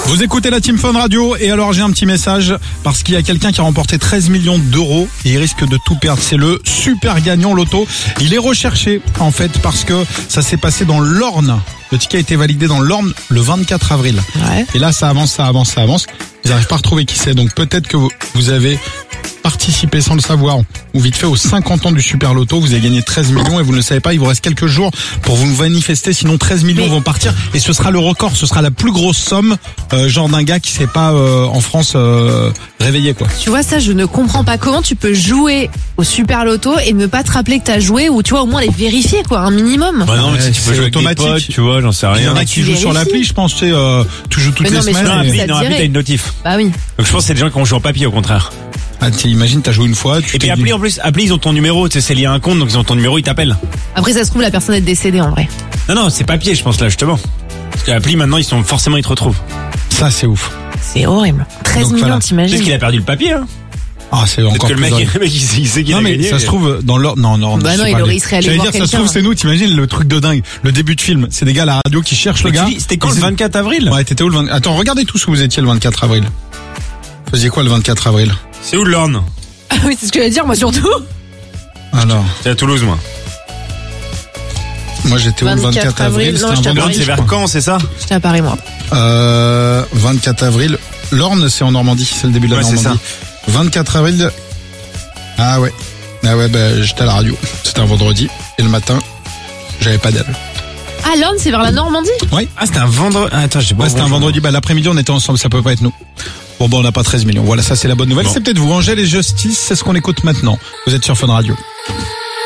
Vous écoutez la Team Fun Radio et alors j'ai un petit message parce qu'il y a quelqu'un qui a remporté 13 millions d'euros et il risque de tout perdre. C'est le super gagnant loto. Il est recherché en fait parce que ça s'est passé dans l'Orne. Le ticket a été validé dans l'Orne le 24 avril. Ouais. Et là ça avance. Ils n'arrivent pas à retrouver qui c'est. Donc peut-être que vous avez participé sans le savoir ou vite fait aux 50 ans du Super Loto, vous avez gagné 13 millions et vous ne le savez pas, il vous reste quelques jours pour vous manifester, sinon 13 millions vont partir et ce sera le record, ce sera la plus grosse somme genre d'un gars qui s'est pas en France réveillé quoi. Tu vois ça, je ne comprends pas comment tu peux jouer au Super Loto et ne pas te rappeler que t'as joué ou tu vois au moins les vérifier quoi, un minimum. Bah non, mais si tu peux jouer automatique, avec des potes, tu vois, j'en sais rien. Il y en a qui jouent sur l'appli, je pense, tu sais, tu joues toutes les semaines. Non, l'appli, t'as une notif. Bah oui. Donc je pense que c'est des gens qui ont joué en papier au contraire. Ah, t'imagines, t'as joué une fois. Et puis appli en plus, ils ont ton numéro, tu sais, c'est lié à un compte, donc ils ont ton numéro, ils t'appellent. Après ça se trouve la personne est décédée en vrai. Non, c'est papier, je pense là justement. Parce que l'appli maintenant, ils te retrouvent. Ça c'est ouf. C'est horrible. 13 Donc, millions, voilà. t'imagines. Peut-être qu'il a perdu le papier, hein. Ah, c'est encore que le mec, il sait qu'il a non, mais gagné. ça se trouve, dans l'ordre, non. Bah non, il serait allé voir dire, quelqu'un. ça se trouve, c'est nous, t'imagines le truc de dingue. Le début de film. C'est des gars à la radio qui cherchent le gars. C'était quand, le 24 avril? Ouais, t'étais où le 24? Attends, regardez tous où vous étiez le 24 avril. Vous faisiez quoi le 24 avril? C'est où l'Orne? Ah oui, c'est ce que j'allais dire, moi surtout. Alors. C'est à Toulouse, moi. Moi, j'étais où le 24 avril? Non, C'était un vendredi. C'est vers Caen, c'est ça? J'étais à Paris, moi. 24 avril. L'Orne, c'est en Normandie. C'est le début de la Normandie. C'est ça. 24 avril. Ah ouais, j'étais à la radio. C'était un vendredi. Et le matin, j'avais pas d'aile. Ah, l'Orne, c'est vers la Normandie? Oui. Ah, c'était un vendredi. Attends, c'était un vendredi. L'après-midi, on était ensemble. Ça peut pas être nous. Bon, on n'a pas 13 millions. Voilà, ça, c'est la bonne nouvelle. Bon. C'est peut-être vous. Angèle et Justice, c'est ce qu'on écoute maintenant. Vous êtes sur Fun Radio.